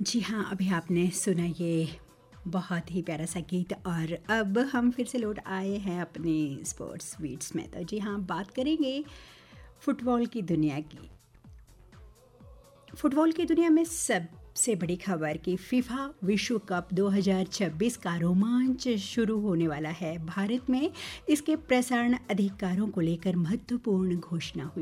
जी हाँ, अभी आपने सुना ये बहुत ही प्यारा सा गीत और अब हम फिर से लौट आए हैं अपनी स्पोर्ट्स बीट्स में। तो जी हाँ, बात करेंगे फुटबॉल की दुनिया की। फुटबॉल की दुनिया में सबसे बड़ी खबर कि फीफा विश्व कप 2026 का रोमांच शुरू होने वाला है। भारत में इसके प्रसारण अधिकारों को लेकर महत्वपूर्ण घोषणा हुई।